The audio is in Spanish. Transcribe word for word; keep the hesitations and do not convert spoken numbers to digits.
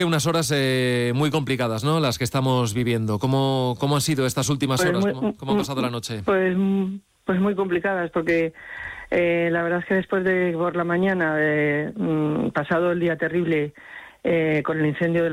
Unas horas eh, muy complicadas, ¿no? Las que estamos viviendo. ¿Cómo, cómo han sido estas últimas Pues horas? muy, ¿Cómo, cómo ha pasado la noche? Pues, pues muy complicadas, porque eh, la verdad es que después de por la mañana, eh, pasado el día terrible eh, con el incendio de